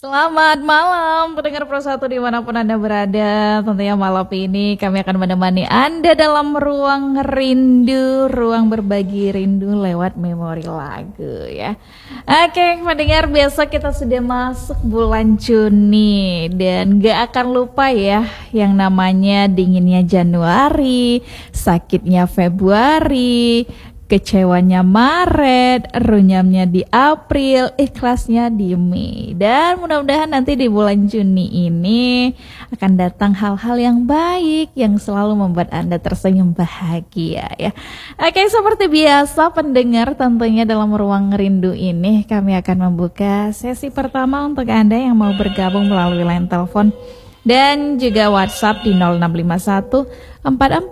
Selamat malam pendengar Pro 1 dimanapun Anda berada. Tentunya malam ini kami akan menemani Anda dalam ruang rindu, ruang berbagi rindu lewat memori lagu ya. Oke pendengar, besok kita sudah masuk bulan Juni dan gak akan lupa ya yang namanya dinginnya Januari, sakitnya Februari, kecewanya Maret, runyamnya di April, ikhlasnya di Mei. Dan mudah-mudahan nanti di bulan Juni ini akan datang hal-hal yang baik yang selalu membuat Anda tersenyum bahagia ya. Oke, seperti biasa pendengar, tentunya dalam ruang rindu ini kami akan membuka sesi pertama untuk Anda yang mau bergabung melalui line telepon dan juga WhatsApp di 0651 44